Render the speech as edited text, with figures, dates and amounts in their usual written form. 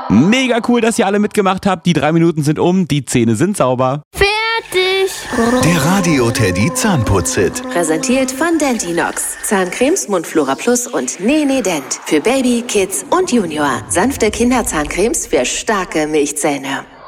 Mega cool, dass ihr alle mitgemacht habt. Die 3 Minuten sind um, die Zähne sind sauber. Fertig! Der Radio Teddy Zahnputz-Hit. Präsentiert von Dentinox. Zahncremes, Mundflora Plus und Nee Dent. Für Baby, Kids und Junior. Sanfte Kinderzahncremes für starke Milchzähne.